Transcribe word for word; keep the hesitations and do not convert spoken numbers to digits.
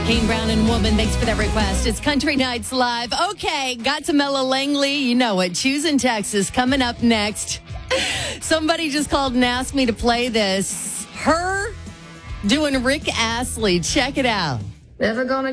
Kane Brown and Woman, thanks for that request. It's Country Nights Live. Okay, got to Ella Langley. You know it. Choosing Texas coming up next. Somebody just called and asked me to play this. Her doing Rick Astley. Check it out. Never gonna